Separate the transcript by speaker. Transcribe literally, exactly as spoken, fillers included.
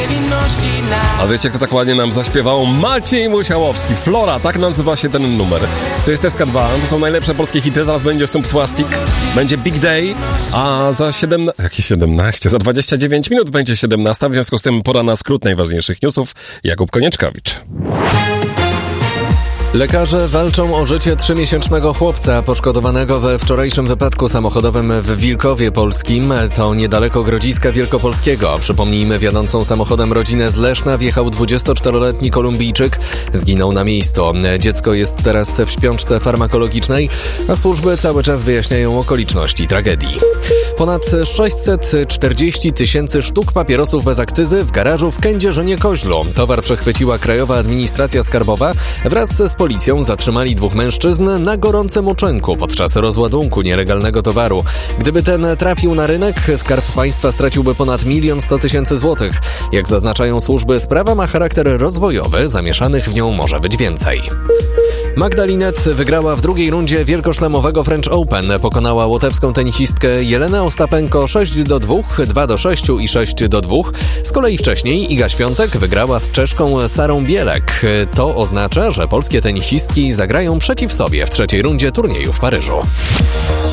Speaker 1: niewinności na...
Speaker 2: A wiecie, kto tak ładnie nam zaśpiewał? Maciej Musiałowski. Flora, tak nazywa się ten numer. To jest S K dwa, to są najlepsze polskie hity. Zaraz będzie Sumptłastik, będzie Big Day, a za siedem... Jakie siedemnaście? Za dwadzieścia dziewięć minut będzie siedemnasta. W związku z tym pora na skrót najważniejszych newsów. Jakub Konieczkowicz.
Speaker 3: Lekarze walczą o życie trzymiesięcznego chłopca poszkodowanego we wczorajszym wypadku samochodowym w Wilkowie Polskim. To niedaleko Grodziska Wielkopolskiego. Przypomnijmy, wiodącą samochodem rodzinę z Leszna wjechał dwudziestoczteroletni Kolumbijczyk. Zginął na miejscu. Dziecko jest teraz w śpiączce farmakologicznej, a służby cały czas wyjaśniają okoliczności tragedii. Ponad sześćset czterdzieści tysięcy sztuk papierosów bez akcyzy w garażu w Kędzierzynie-Koźlu. Towar przechwyciła Krajowa Administracja Skarbowa. Wraz z policją zatrzymali dwóch mężczyzn na gorącym uczynku podczas rozładunku nielegalnego towaru. Gdyby ten trafił na rynek, Skarb Państwa straciłby ponad milion sto tysięcy złotych. Jak zaznaczają służby, sprawa ma charakter rozwojowy, zamieszanych w nią może być więcej. Magda Linette wygrała w drugiej rundzie wielkoszlemowego French Open. Pokonała łotewską tenisistkę Jelenę Ostapenko sześć do dwóch, dwa do sześciu i sześć do dwóch. Z kolei wcześniej Iga Świątek wygrała z Czeszką Sarą Bielek. To oznacza, że polskie tenisistki zagrają przeciw sobie w trzeciej rundzie turnieju w Paryżu.